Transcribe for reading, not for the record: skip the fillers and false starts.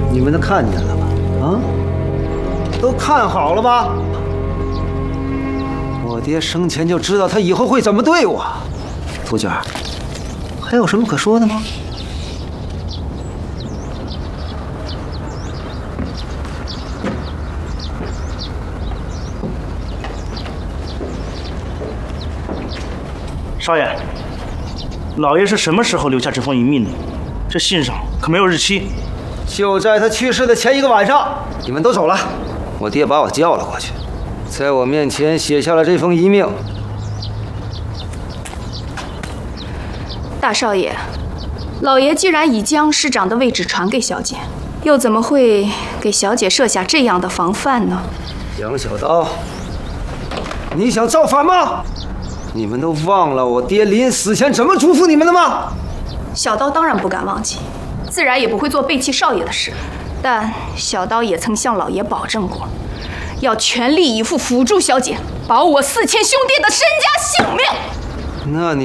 你们都看见了吧？啊，都看好了吧？我爹生前就知道他以后会怎么对我。涂娟，还有什么可说的吗？ 少爷，老爷是什么时候留下这封遗命的？这信上可没有日期。 就在他去世的前一个晚上，你们都走了，我爹把我叫了过去，在我面前写下了这封遗命。 大少爷，老爷既然已将师长的位置传给小姐，又怎么会给小姐设下这样的防范呢？ 杨小刀，你想造反吗？你们都忘了我爹临死前怎么嘱咐你们的吗？ 小刀当然不敢忘记，自然也不会做背弃少爷的事。但小刀也曾向老爷保证过，要全力以赴辅助小姐，保我4000兄弟的身家性命。 那你